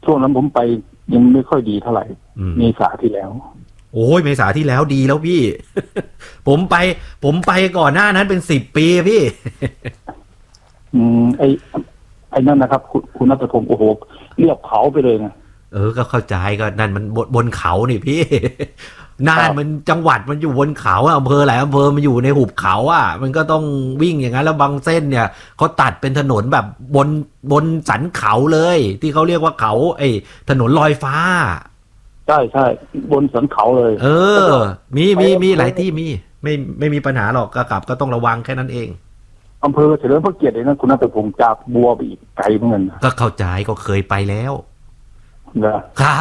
ช่วงนั้นผมไปยังไม่ค่อยดีเท่าไหร่เมษาที่แล้วโอ้ยเมษาที่แล้วดีแล้วพี่ ผมไปก่อนหน้านั้นเป็น10 ปีพี่ไอ้นั่นนะครับคุณณัฐพงศ์โอ้โหเรียบเขาไปเลยนะก็เข้าใจก็นั่นมันบนเขานี่พี่ น่านมันจังหวัดมันอยู่บนเขาอำเภอหลายอำเภอมันอยู่ในหุบเขามันก็ต้องวิ่งอย่างนั้นแล้วบางเส้นเนี่ยเขาตัดเป็นถนนแบบบนสันเขาเลยที่เขาเรียกว่าเขาถนนลอยฟ้าใช่บนสันเขาเลยมีหลายที่ไม่มีปัญหาหรอกก็ต้องระวังแค่นั้นเองอำเภอเฉลิมพระเกียรติเลยนะคุณณัฐพงศ์จากบัวไปอีกไกลเหมือนกันก็เข้าใจก็เคยไปแล้วครับ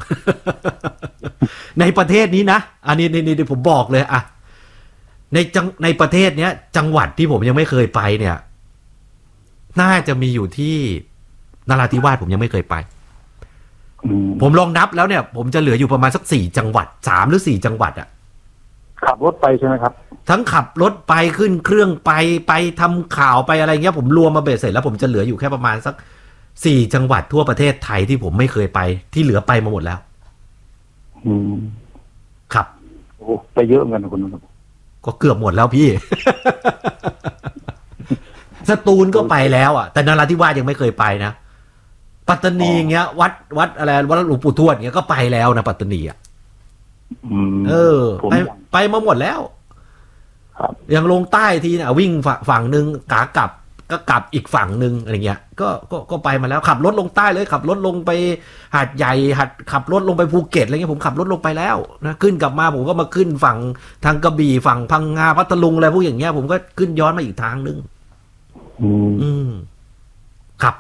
ในประเทศนี้นะอันนี้ผมบอกเลยอะในประเทศเนี้ยจังหวัดที่ผมยังไม่เคยไปเนี่ยน่าจะมีอยู่ที่นราธิวาสผมยังไม่เคยไปผมลองนับแล้วเนี่ยผมจะเหลืออยู่ประมาณสัก4 จังหวัด3 หรือ 4 จังหวัดอะขับรถไปใช่ไหมครับทั้งขับรถไปขึ้นเครื่องไปทำข่าวไปอะไรเงี้ยผมรวมมาเบ็ดเสร็จแล้วผมจะเหลืออยู่แค่ประมาณสัก4 จังหวัดทั่วประเทศไทยที่ผมไม่เคยไปที่เหลือไปมาหมดแล้วครับโอ้ไปเยอะเหมือนกันคุณก็เกือบหมดแล้วพี่ สตูลก็ไปแล้วแต่นราธิวาสยังไม่เคยไปนะปัตตานีเงี้ยวัดอะไรวัดหลวงปู่ทวดเงี้ยก็ไปแล้วนะปัตตานีไปมาหมดแล้วอย่างลงใต้ทีนะวิ่งฝั่งนึงขากลับก็กลับอีกฝั่งนึงอะไรเงี้ยก็ไปมาแล้วขับรถลงใต้เลยขับรถลงไปหาดใหญ่ขับรถลงไปภูเก็ตอะไรเงี้ยผมขับรถลงไปแล้วนะขึ้นกลับมาผมก็มาขึ้นฝั่งทางกระบี่ฝั่งพังงาพัทลุงอะไรพวกอย่างเงี้ยผมก็ขึ้นย้อนมาอีกทางนึงครับ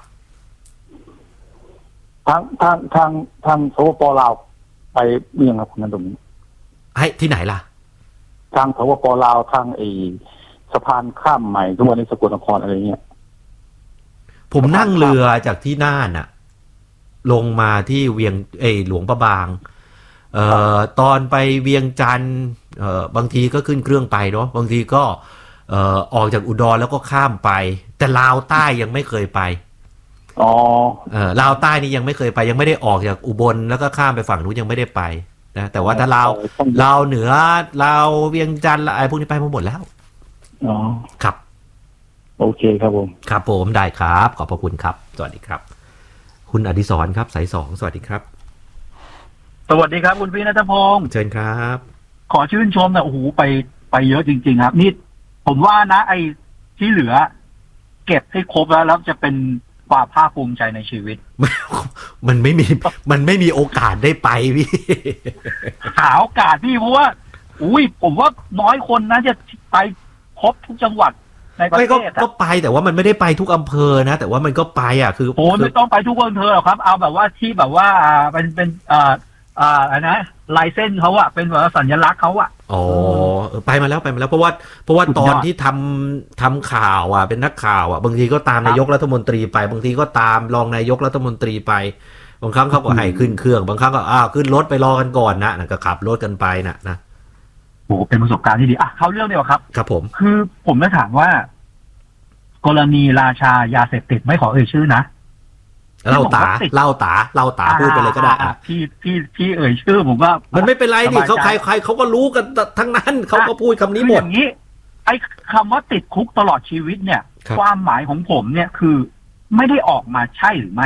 ทางสปป.ลาวไปเมืองครับคุณนันทพงศ์ที่ไหนล่ะทางสปป.ลาวทางสะพานข้ามใหม่ทุกวันนี้สกลนครอะไรเงี้ยผมนั่งเรือจากที่น่านลงมาที่เวียงหลวงพระบางตอนไปเวียงจันทร์บางทีก็ขึ้นเครื่องไปเนาะบางทีก็ออกจากอุดรแล้วก็ข้ามไปแต่ลาวใต้ยังไม่เคยไปลาวใต้นี่ยังไม่เคยไปยังไม่ได้ออกจากอุบลแล้วก็ข้ามไปฝั่งนู้นยังไม่ได้ไปนะแต่ว่าถ้าลาวเหนือลาวเวียงจันทร์อะไรพวกนี้ไปมาหมดแล้วครับโอเคครับผมครับผมได้ครับขอบพระคุณครับสวัสดีครับคุณอดิศรครับสาย2สวัสดีครับสวัสดีครับคุณพี่ณัฐพงศ์เชิญครับขอชื่นชมนะโอ้โหไปเยอะจริงๆครับนี่ผมว่านะไอ้ที่เหลือเก็บให้ครบแล้วจะเป็นความภาคภูมิใจในชีวิตมันไม่มีโอกาสได้ไปพี่หาโอกาสพี่เพราะว่าผมว่าน้อยคนนะจะไปครบทุกจังหวัดในประเทศก็ไปแต่ว่ามันไม่ได้ไปทุกอำเภอนะแต่ว่ามันก็ไปคือโอ้ไม่ต้องไปทุกอำเภอหรอกครับเอาแบบว่าที่แบบว่าเป็นอะไรนะลายเส้นเขาเป็นแบบสัญลักษณ์เขาไปมาแล้วเพราะว่าตอนที่ทำข่าวเป็นนักข่าวบางทีก็ตามนายกรัฐมนตรีไปบางทีก็ตามรองนายกรัฐมนตรีไปบางครั้งเขาก็ให้ขึ้นเครื่องบางครั้งก็ขึ้นรถไปรอกันก่อนนะก็ขับรถกันไปนะโอ้เป็นประสบการณ์ที่ดีเข้าเรื่องเดียวครับครับผมคือผมจะถามว่ากรณีราชายาเสพติดไม่ขอเอ่ยชื่อนะเล่าตาพูดไปเลยก็ได้พี่เอ่ยชื่อผมว่ามันไม่เป็นไรนี่เขาใครเขาก็รู้กันทั้งนั้นเขาก็พูดคำนี้หมดอย่างนี้ไอ้คำว่าติดคุกตลอดชีวิตเนี่ยความหมายของผมเนี่ยคือไม่ได้ออกมาใช่หรือไม่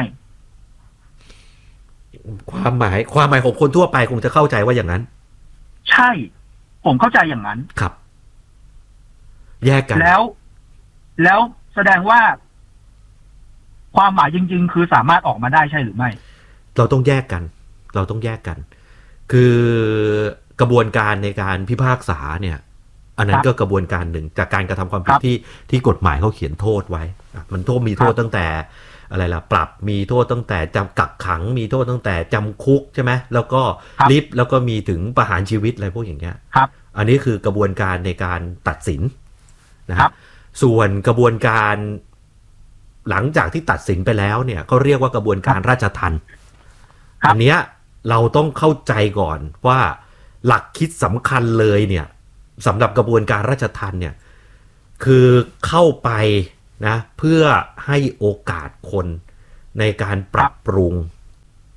ความหมายของคนทั่วไปคงจะเข้าใจว่าอย่างนั้นใช่ผมเข้าใจอย่างนั้นครับแยกกันแล้วแสดงว่าความหมายจริงๆคือสามารถออกมาได้ใช่หรือไม่เราต้องแยกกันคือกระบวนการในการพิพากษาเนี่ยอันนั้นก็กระบวนการหนึ่งจากการกระทำความผิดที่กฎหมายเขาเขียนโทษไว้มันโทษมีโทษตั้งแต่อะไรล่ะปรับมีโทษตั้งแต่จำกักขังมีโทษตั้งแต่จำคุกใช่ไหมแล้วก็ลิฟแล้วก็มีถึงประหารชีวิตอะไรพวกอย่างเงี้ยอันนี้คือกระบวนการในการตัดสินนะครับส่วนกระบวนการหลังจากที่ตัดสินไปแล้วเนี่ยเขาเรียกว่ากระบวนการราชทัณฑ์อันเนี้ยเราต้องเข้าใจก่อนว่าหลักคิดสำคัญเลยเนี่ยสำหรับกระบวนการราชทัณฑ์เนี่ยคือเข้าไปนะเพื่อให้โอกาสคนในการปรับปรุง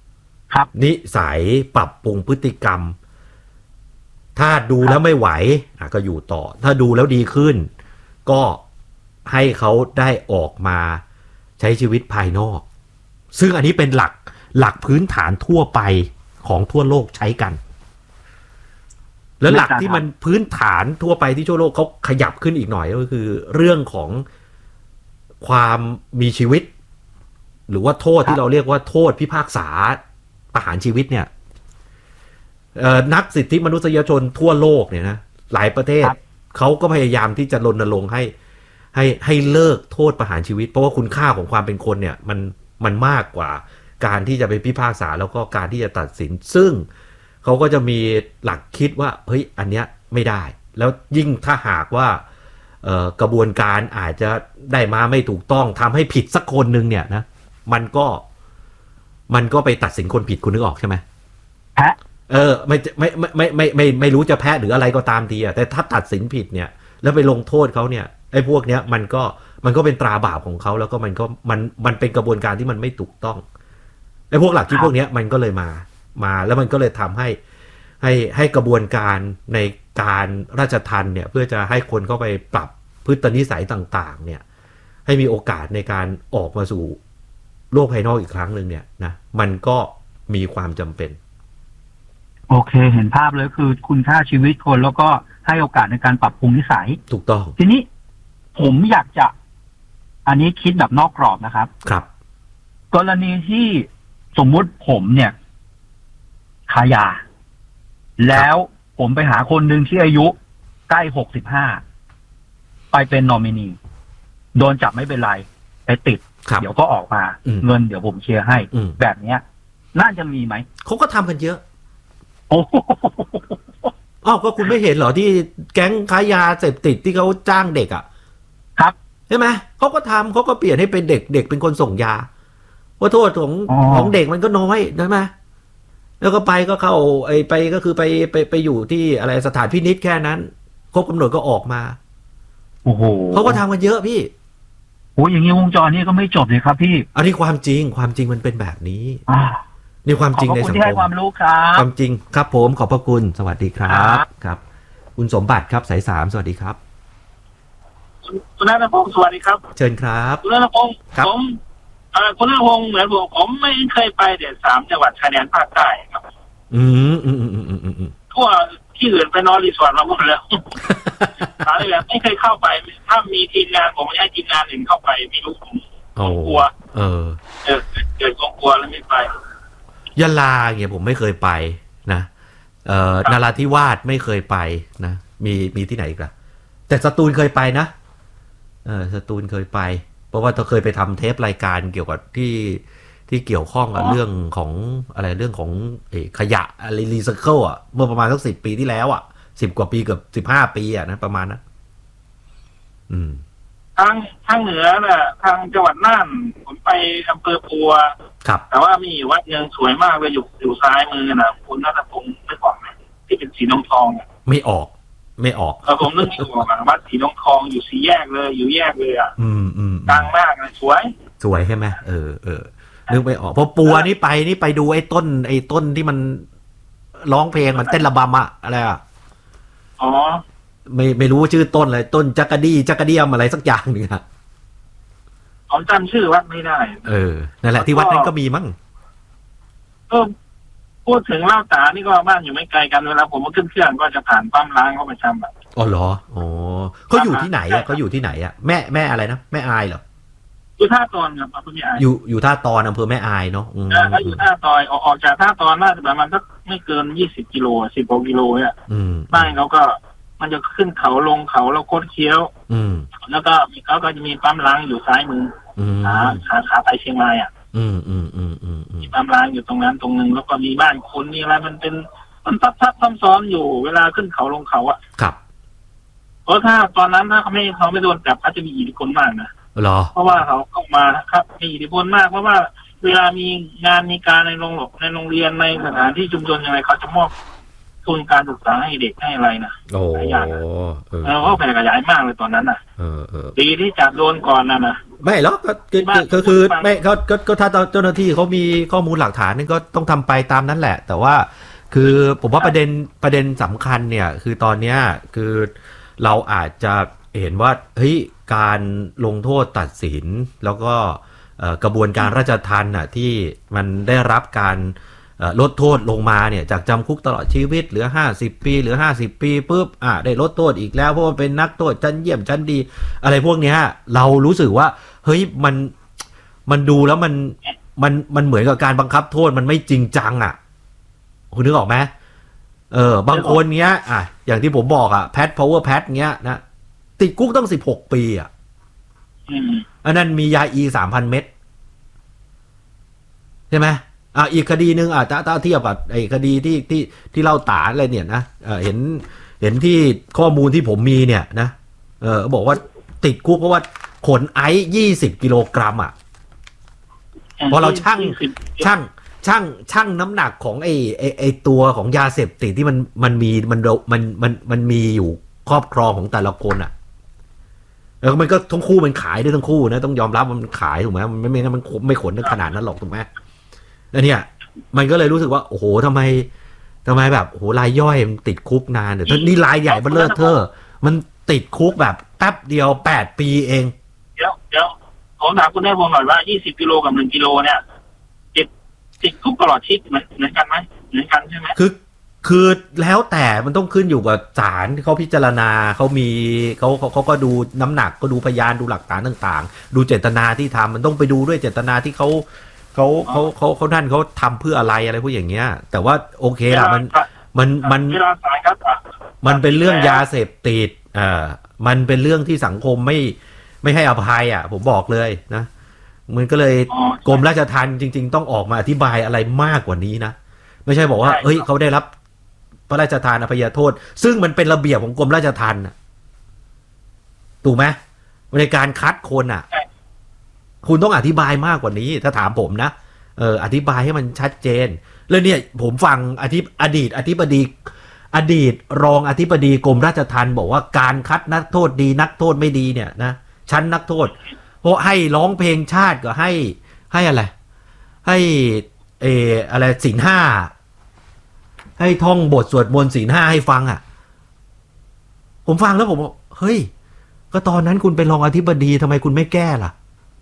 ครับนิสัยปรับปรุงพฤติกรรม ถ้าดูแล้วไม่ไหวก็อยู่ต่อถ้าดูแล้วดีขึ้น ก็ให้เขาได้ออกมาใช้ชีวิตภายนอกซึ่งอันนี้เป็นหลักพื้นฐานทั่วไปของทั่วโลกใช้กันแล้วหลักที่มันพื้นฐานทั่วไปที่ทั่วโลกเขาขยับขึ้นอีกหน่อยก็คือเรื่องของความมีชีวิตหรือว่าโทษที่เราเรียกว่าโทษพิพากษาประหารชีวิตเนี่ยนักสิทธิมนุษยชนทั่วโลกเนี่ยนะหลายประเทศเขาก็พยายามที่จะรณรงค์ให้เลิกโทษประหารชีวิตเพราะว่าคุณค่าของความเป็นคนเนี่ยมันมากกว่าการที่จะไปพิพากษาแล้วก็การที่จะตัดสินซึ่งเขาก็จะมีหลักคิดว่าเฮ้ยอันเนี้ยไม่ได้แล้วยิ่งถ้าหากว่ากระบวนการอาจจะได้มาไม่ถูกต้องทำให้ผิดสักคนนึงเนี่ยนะมันก็ไปตัดสินคนผิดคุณนึกออกใช่ไหมแพะไม่รู้จะแพ้หรืออะไรก็ตามทีแต่ถ้าตัดสินผิดเนี่ยแล้วไปลงโทษเขาเนี่ยไอ้พวกเนี้ยมันก็เป็นตราบาปของเขาแล้วก็มันเป็นกระบวนการที่มันไม่ถูกต้องไอ้พวกหลักที่พวกเนี้ยมันก็เลยมาแล้วมันก็เลยทำให้กระบวนการในการราชทัณฑ์เนี่ยเพื่อจะให้คนเข้าไปปรับพฤตินิสัยต่างๆเนี่ยให้มีโอกาสในการออกมาสู่โลกภายนอกอีกครั้งหนึ่งเนี่ยนะมันก็มีความจำเป็นโอเคเห็นภาพเลยคือคุณค่าชีวิตคนแล้วก็ให้โอกาสในการปรับปรุงนิสัยถูกต้องทีนี้ผมอยากจะอันนี้คิดแบบนอกกรอบนะครับครับกรณีที่สมมุติผมเนี่ยขายยาแล้วผมไปหาคนหนึ่งที่อายุใกล้65ไปเป็นนอมินีโดนจับไม่เป็นไรไปติดเดี๋ยวก็ออกมาเงินเดี๋ยวผมเคลียร์ให้แบบเนี้ยน่าจะมีไหมเขาก็ทำกันเยอะโอ้ก็คุณไม่เห็นเหรอที่แก๊งค้ายาเสพติดที่เขาจ้างเด็กครับใช่ไหมเขาก็ทำเขาก็เปลี่ยนให้เป็นเด็กเป็นคนส่งยาว่าโทษของเด็กมันก็น้อยใช่ไหมแล้วก็ก็เข้าไปก็คือไปอยู่ที่อะไรสถานพินิจแค่นั้นครบกำหนดก็ออกมาโอ้โหเขาก็ทำกันเยอะพี่โอ้อย่างนี้วงจรนี้ก็ไม่จบเลยครับพี่อันนี้ความจริงมันเป็นแบบนี้นี่ความจริงในสังคมที่ให้ความรู้ครับความจริงครับผมขอบพระคุณสวัสดีครับครับคุณสมบัติครับสาย3สวัสดีครับคุณณัฐพงศ์สวัสดีครับเชิญครับคุณณัฐพงศ์ผมคุณณัฐพงศ์เหมือนผมไม่เคยไปเด็ด3จังหวัดชายแดนภาคใต้ครับทั่วที่อื่นไปนอนรีสอร์ทมาหมดแล้วอะไรแบบไม่เคยเข้าไปถ้ามีทีมงานผมให้ทีมงานอื่นเข้าไปไม่รู้ผมกลัวเกิดกลัวแล้วไม่ไปยะลาเนี่ยผมไม่เคยไปนะนราธิวาสไม่เคยไปนะมีที่ไหนอีกล่ะแต่สตูลเคยไปนะสตูลเคยไปเพราะว่าเราเคยไปทำเทปรายการเกี่ยวกับที่เกี่ยวข้องกับเรื่องของอะไรเรื่องของขยะอะไรรีไซเคิลเมื่อประมาณสัก10 ปีที่แล้ว10 กว่าปีเกือบ15 ปีนะประมาณนั้นทางเหนือน่ะทางจังหวัดน่านผมไปอำเภอปัวแต่ว่ามีวัดยังสวยมากเลยอยู่ซ้ายมือนะคุณณัฐพงศ์ไม่บอกไหมที่เป็นสีทองไม่ออกผมนึกไม่ออกวัดสีทองอยู่4 แยกเลยอยู่แยกเลยดังมากเลยสวยใช่ไหมนึกไม่ออกเพราะปัวนี่ไปดูไอ้ต้นที่มันร้องเพลงมันเต้นระบำอะไรไม่รู้ชื่อต้นอะไรต้นจักรดียมอะไรสักอย่างหนึ่งผมจำชื่อวัดไม่ได้นั่นแหละที่วัดนั้นก็มีมั้งพูดถึงเล่าตานี่ก็บ้านอยู่ไม่ไกลกันเวลาผมมาขึ้นเครื่องก็จะผ่านปั๊มล้างเข้าไปชำอ๋อเหรอเขาอยู่ที่ไหนเขาอยู่ที่ไหนแม่อะไรนะแม่อายเหรออยู่ท่าตอนครับอำเภอแม่อายอยู่ท่าตอนอำเภอแม่อายเนาะแล้วอยู่ท่าตอนออกจากท่าตอนน่าจะประมาณสักไม่เกิน20 กิโล10 กว่ากิโลเนี่ยบ้านเขาก็มันจะขึ้นเขาลงเขาแล้วโคตรเคี้ยวแล้วก็เขาก็จะมีปั๊มล้างอยู่ซ้ายมือขาไปเชียงรายมีปั๊มล้างอยู่ตรงนั้นตรงนึงแล้วก็มีบ้านคนมีอะไรมันเป็นมันทับซ้อนอยู่เวลาขึ้นเขาลงเขาครับเพราะถ้าตอนนั้นถ้าเขาไม่โดนจับเขาจะมีอิทธิพลมากนะเพราะว่าเขาเข้ามาครับมีอิทธิพลมากเพราะว่าเวลามีงานมีการในโรงเรียนในสถานที่ชุมชนยังไงเขาจะมอบทุนการศึกษาให้เด็กให้อะไรนะหลายอย่างเขาแผ่ขยายมากเลยตอนนั้นดีที่จับโดนก่อนนะไม่หรอกก็คือไม่ก็ถ้าเจ้าหน้าที่เขามีข้อมูลหลักฐานนี่ก็ต้องทำไปตามนั้นแหละแต่ว่าคือผมว่าประเด็นสำคัญเนี่ยคือตอนเนี้ยคือเราอาจจะเห็นว่าเฮ้ยการลงโทษตัดสินแล้วก็กระบวนการราชทัณฑ์น่ะที่มันได้รับการลดโทษลงมาเนี่ยจากจำคุกตลอดชีวิตเหลือ50ปีเหลือ50ปีปุ๊บได้ลดโทษอีกแล้วเพราะว่าเป็นนักโทษชั้นเยี่ยมชั้นดีอะไรพวกเนี้ยเรารู้สึกว่าเฮ้ยมันดูแล้วมันเหมือนกับการบังคับโทษมันไม่จริงจังอ่ะคุณนึกออกไหมบางคนเนี้ยอย่างที่ผมบอกแพทพาวเวอร์แพทเงี้ยนะติดคุกตั้ง16 ปีอันนั้นมียาอี3,000 เม็ดใช่ไหมอีกคดีหนึ่งถ้าเทียบกับไอ้คดีที่เล่าตาอะไรเนี่ยนะเห็นที่ข้อมูลที่ผมมีเนี่ยนะบอกว่าติดคุกเพราะว่าขนไอซ์20 กิโลกรัมพอเราชั่งน้ำหนักของไอ้ตัวของยาเสพติดที่มันมีอยู่ครอบครองของแต่ละคนแล้วมันก็ทั้งคู่มันขายได้ทั้งคู่นะต้องยอมรับมันขายถูกไหมมันไม่งั้นมันไม่ขนขนาดนั้นหรอกถูกไหมแล้วเนี่ยมันก็เลยรู้สึกว่าโอ้โหทำไมแบบโอ้โหรายย่อยมันติดคุกนานแต่นี่รายใหญ่มันเลิศเธอมันติดคุกแบบแป๊บเดียว8 ปีเองเดี๋ยวผมถามคุณได้พงหน่อยว่า20 กิโลกับ1 กิโลเนี่ยติดคุกตลอดชีวิตเหมือนกันไหมเหมือนกันใช่ไหมคือแล้วแต่มันต้องขึ้นอยู่กับศาลที่เขาพิจารณาเขาก็ดูน้ำหนักก็ดูพยานดูหลักฐานต่างๆดูเจตนาที่ทำมันต้องไปดูด้วยเจตนาที่เขาท่านเขาทำเพื่ออะไรพวกอย่างเงี้ยแต่ว่าโอเคล่ะมันเป็นเรื่องยาเสพติดมันเป็นเรื่องที่สังคมไม่ให้อภัยผมบอกเลยนะมันก็เลยกรมราชทัณฑ์จริงๆต้องออกมาอธิบายอะไรมากกว่านี้นะไม่ใช่บอกว่าเฮ้ยเขาได้รับพระราชทานอภัยโทษซึ่งมันเป็นระเบียบของกรมราชทัณฑ์ถูกไหมในการคัดคนคุณต้องอธิบายมากกว่านี้ถ้าถามผมนะอธิบายให้มันชัดเจนแล้วเนี่ยผมฟังอดีตรองอธิบดีกรมราชทัณฑ์บอกว่าการคัดนักโทษดีนักโทษไม่ดีเนี่ยนะชั้นนักโทษเพราะให้ร้องเพลงชาติก็ให้อะไรให้อะไรศีล 5ให้ท่องบทสวดมนต์ศีล 5ให้ฟังผมฟังแล้วผมบอกเฮ้ยก็ตอนนั้นคุณเป็นรองอธิบดีทำไมคุณไม่แก้ล่ะ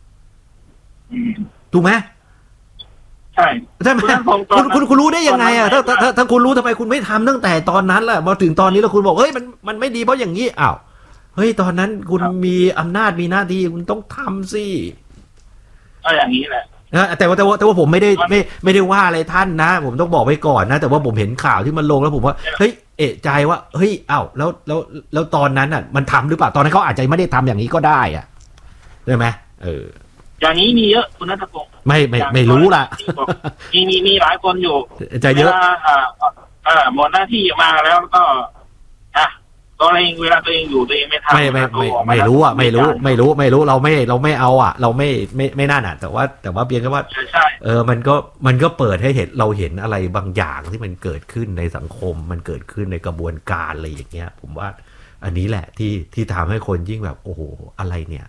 ถูกไหมใช่ไหมคุณรู้ได้ยังไงถ้าคุณรู้ทำไมคุณไม่ทำตั้งแต่ตอนนั้นล่ะมาถึงตอนนี้แล้วคุณบอกเฮ้ยมันไม่ดีเพราะอย่างนี้เฮ้ยตอนนั้นคุณมีอำนาจมีหน้าที่คุณต้องทำสิอย่างนี้แหละแต่ว่าผมไม่ได้ว่าอะไรท่านนะผมต้องบอกไว้ก่อนนะแต่ว่าผมเห็นข่าวที่มันลงแล้วผมว่าเฮ้ยเอะใจว่าเฮ้ยแล้วตอนนั้นมันทำหรือเปล่าตอนนั้นเขาอาจจะไม่ได้ทำอย่างนี้ก็ได้ใช่ไหมอย่างนี้มีเยอะคุณณัฐพงศ์ไม่รู้ล่ะมีหลายคนอยู่ใจเยอะหมดหน้าที่มาแล้วก็ตัวเองเวลาตัวเองอยู่ตัวเองไม่ทำไม่รู้ไม่รู้เราไม่เอาเราไม่น่าแต่ว่าเพียงแค่ว่ามันก็เปิดให้เห็นเราเห็นอะไรบางอย่างที่มันเกิดขึ้นในสังคมมันเกิดขึ้นในกระบวนการอะไรอย่างเงี้ยผมว่าอันนี้แหละที่ทำให้คนยิ่งแบบโอ้โหอะไรเนี่ย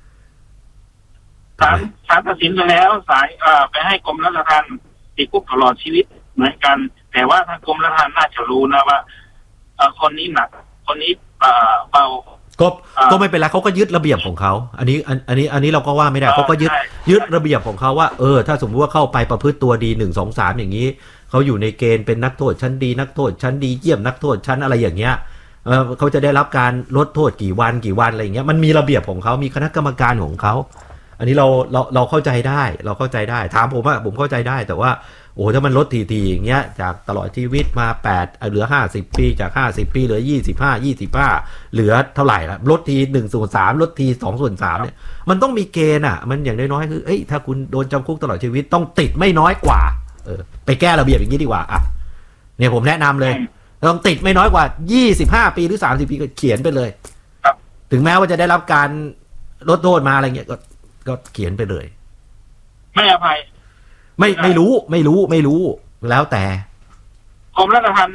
ศาลตัดสินไปแล้วสายไปให้กรมราชทัณฑ์ติดคุกตลอดชีวิตเหมือนกันแต่ว่าทางกรมราชทัณฑ์น่าจะรู้นะว่าคนนี้หนักคนนี้เบาก็ไม่เป็นไรเขาก็ยึดระเบียบของเขาอันนี้เราก็ว่าไม่ได้เขาก็ยึดระเบียบของเขาว่าถ้าสมมติว่าเข้าไปประพฤติตัวดี1 2 3อย่างนี้เขาอยู่ในเกณฑ์เป็นนักโทษชั้นดีนักโทษชั้นดีเยี่ยมนักโทษชั้นอะไรอย่างเงี้ยเขาจะได้รับการลดโทษกี่วันอะไรอย่างเงี้ยมันมีระเบียบของเขามีคณะกรรมการของเขาอันนี้เราเข้าใจได้ถามผมว่าผมเข้าใจได้แต่ว่าโอ้ถ้ามันลดทีอย่างเงี้ยจากตลอดชีวิตมา8เหลือ50 ปีจาก50 ปีเหลือ25เหลือเท่าไหร่ละลดที1/3ลดที2/3เนี่ยมันต้องมีเกณฑ์มันอย่างน้อยๆคือถ้าคุณโดนจำคุกตลอดชีวิตต้องติดไม่น้อยกว่าไปแก้ระเบียบอย่างนี้ดีกว่าเนี่ยผมแนะนำเลยต้องติดไม่น้อยกว่า25 ปีหรือ30 ปีก็เขียนไปเลยถึงแม้ว่าจะได้รับการลดโทษมาอะไรเงี้ยก็เขียนไปเลยไม่อภัยไม่รู้แล้วแต่กรมราชทัณฑ์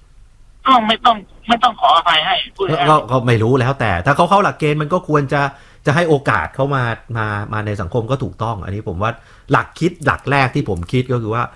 ไม่ต้องขออภัยให้ก็ไม่รู้แล้วแต่ถ้าเขาเข้าหลักเกณฑ์มันก็ควรจะจะให้โอกาสเขามาในสังคมก็ถูกต้องอันนี้ผมว่าหลักแรกที่ผมคิดก็คือว่า